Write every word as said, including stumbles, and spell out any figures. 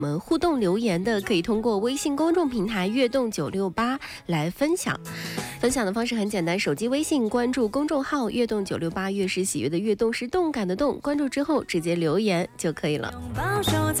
我们互动留言的，可以通过微信公众平台悦动九六八来分享。分享的方式很简单，手机微信关注公众号悦动九六八，悦是喜悦的悦，动是动感的动，关注之后直接留言就可以了。